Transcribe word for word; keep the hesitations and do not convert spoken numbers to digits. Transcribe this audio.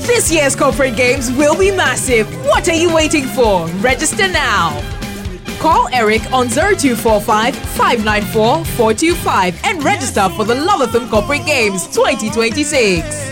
This year's corporate games will be massive. What are you waiting for? Register now. Call Eric on zero two four five, five nine four, four two five and register for the Love F M Corporate Games twenty twenty-six.